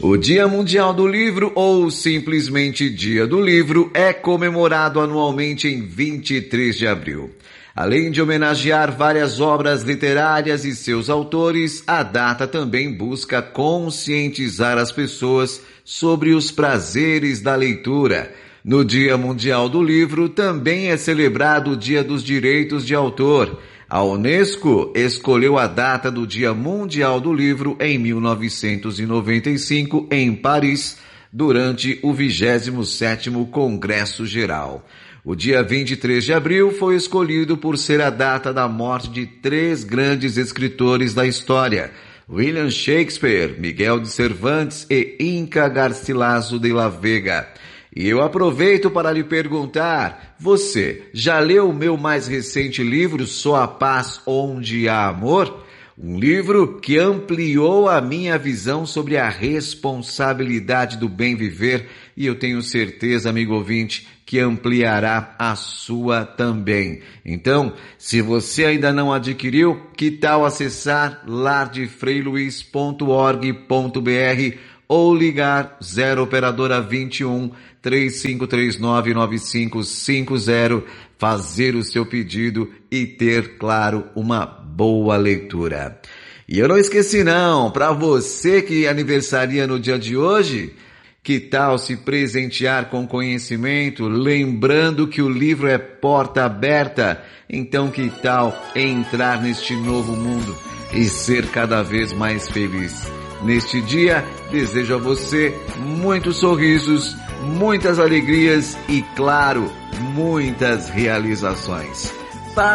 O Dia Mundial do Livro, ou simplesmente Dia do Livro, é comemorado anualmente em 23 de abril. Além de homenagear várias obras literárias e seus autores, a data também busca conscientizar as pessoas sobre os prazeres da leitura. No Dia Mundial do Livro também é celebrado o Dia dos Direitos de Autor. A Unesco escolheu a data do Dia Mundial do Livro em 1995 em Paris, durante o 27º Congresso Geral. O dia 23 de abril foi escolhido por ser a data da morte de 3 grandes escritores da história: William Shakespeare, Miguel de Cervantes e Inca Garcilaso de la Vega. E eu aproveito para lhe perguntar, você já leu o meu mais recente livro, Só a Paz Onde Há Amor? Um livro que ampliou a minha visão sobre a responsabilidade do bem viver, e eu tenho certeza, amigo ouvinte, que ampliará a sua também. Então, se você ainda não adquiriu, que tal acessar lardefreiluiz.org.br ou ligar 0 operadora 21 35399550, fazer o seu pedido e ter, claro, uma boa leitura. E eu não esqueci não, para você que aniversaria no dia de hoje, que tal se presentear com conhecimento, lembrando que o livro é porta aberta? Então que tal entrar neste novo mundo e ser cada vez mais feliz? Neste dia, desejo a você muitos sorrisos, muitas alegrias e, claro, muitas realizações.